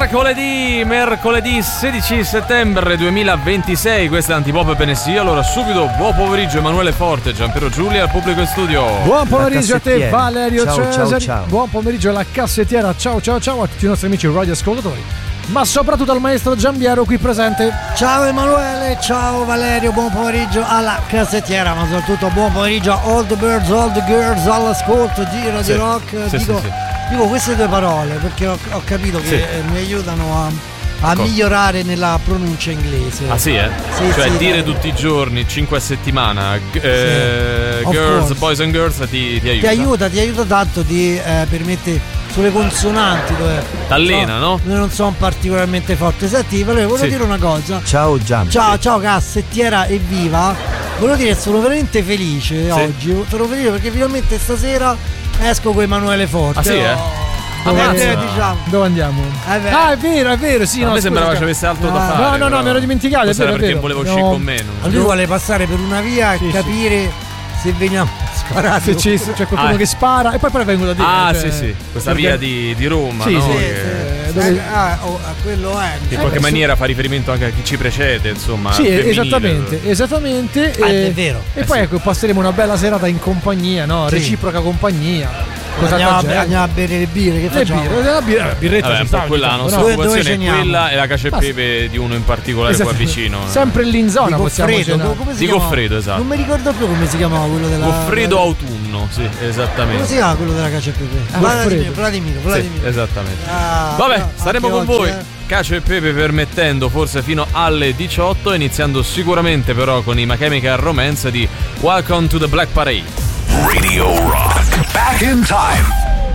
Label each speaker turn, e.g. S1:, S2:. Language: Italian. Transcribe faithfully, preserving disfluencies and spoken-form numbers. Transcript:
S1: Mercoledì, mercoledì sedici settembre duemilaventisei, questa è Antipop Penessia. Allora subito buon pomeriggio Emanuele Forte, Giampiero Giulia al pubblico in studio.
S2: Buon pomeriggio a te Valerio
S3: ciao,
S2: Cesari,
S3: ciao, ciao.
S2: Buon pomeriggio alla cassettiera, ciao ciao ciao a tutti i nostri amici radioascoltatori, ma soprattutto al maestro Giampiero qui presente.
S3: Ciao Emanuele, ciao Valerio, buon pomeriggio alla cassettiera, ma soprattutto buon pomeriggio a all the birds, all the girls all'ascolto di Radio
S1: sì,
S3: Rock.
S1: sì,
S3: dico,
S1: sì, sì.
S3: dico queste due parole perché ho, ho capito che
S1: sì.
S3: eh, mi aiutano a, a migliorare nella pronuncia inglese.
S1: Ah sì, eh?
S3: Sì,
S1: cioè
S3: sì,
S1: dire
S3: dai.
S1: tutti i giorni, cinque a settimana, g- eh,
S3: Of
S1: girls,
S3: course.
S1: boys and girls ti, ti aiuta.
S3: Ti aiuta, ti aiuta tanto, ti eh, permette sulle consonanti dove
S1: T'allena, no?
S3: Dove non sono particolarmente forte. Senti, volevo
S1: Sì.
S3: dire una cosa.
S4: Ciao Giampi.
S3: Ciao, ciao cassettiera, evviva. Volevo dire, sono veramente felice oggi. Sono felice perché finalmente stasera esco con Emanuele Forte.
S1: Ah sì, eh?
S3: Oh.
S2: Dove,
S3: Eh, diciamo.
S2: dove andiamo?
S3: Eh beh.
S2: Ah, è vero, è vero, sì.
S1: A
S2: no,
S1: me
S2: scusa,
S1: sembrava ci
S2: ca-
S1: avesse altro da
S3: No,
S1: fare.
S2: no, no, no,
S1: però.
S2: mi ero dimenticato, è
S1: Forse
S2: vero,
S1: era
S2: è
S1: perché
S2: vero.
S1: voleva uscire
S2: No.
S1: con me. non
S3: Ma
S1: so.
S3: lui vuole passare per una via
S2: Sì,
S3: e
S2: sì.
S3: capire se veniamo sparati.
S2: Se ci, c'è qualcuno
S1: Ah.
S2: che spara e poi poi vengono a dire.
S1: Ah
S2: cioè,
S1: sì sì, questa
S2: perché-
S1: via di, di Roma,
S2: Sì,
S1: no?
S2: sì,
S1: Che
S2: eh, dove-
S3: Eh, ah, oh, a quello è.
S1: in
S2: eh,
S1: qualche
S2: beh,
S1: maniera fa riferimento anche a chi ci precede, insomma.
S2: Sì,
S1: femminile.
S2: esattamente, esattamente.
S3: Ah,
S2: e,
S3: è vero.
S2: E
S1: Eh,
S2: poi
S1: sì.
S2: ecco, passeremo una bella serata in compagnia, no?
S3: Sì.
S2: Reciproca compagnia. Cosa
S3: Andiamo a,
S2: da gente.
S3: andiamo a bere le birre. Che
S2: Le
S3: facciamo?
S2: birre, la birra, birretta
S1: Vabbè,
S2: ci
S1: un
S2: sta
S1: po'
S2: ogni
S1: quella
S2: tanto,
S1: nostra
S2: no?
S3: Dove- dove
S1: occupazione è
S3: ceniamo?
S1: quella e la cacio e pepe di uno in particolare qua
S2: Esatto.
S1: vicino.
S2: Sempre lì in zona
S3: Di
S2: possiamo
S3: Goffredo,
S2: cenare.
S3: come si
S1: Di
S3: chiamava?
S1: Goffredo, esatto.
S3: Non mi ricordo più come si chiamava quello della.
S1: Goffredo Autunno, sì,
S3: Come
S1: esattamente.
S3: si chiama quello della cacio e pepe?
S2: Ah,
S3: Vladimiro,
S2: Goffredo.
S3: Vladimiro,
S1: Sì,
S3: Vladimiro.
S1: esattamente.
S3: Ah,
S1: Vabbè,
S3: però
S1: staremo
S3: anche
S1: con
S3: oggi,
S1: voi.
S3: eh.
S1: Cacio e pepe permettendo, forse fino alle diciotto, iniziando sicuramente però con i My Chemical Romance di Welcome to the Black Parade.
S5: Radio Rock. Back in time.